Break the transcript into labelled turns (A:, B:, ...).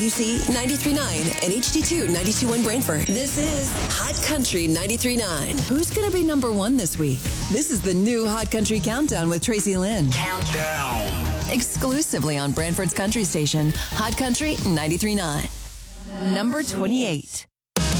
A: UC 93.9 and HD2 92.1 Brantford. This is Hot Country 93.9. Who's going to be number one this week? This is the new Hot Country Countdown with Tracy Lynn. Countdown. Exclusively on Brantford's country station, Hot Country 93.9. Number 28.